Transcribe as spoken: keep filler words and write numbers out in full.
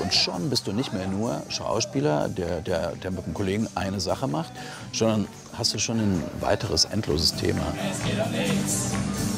Und schon bist du nicht mehr nur Schauspieler, der, der, der mit einem Kollegen eine Sache macht, sondern hast du schon ein weiteres, endloses Thema. Es geht um nichts.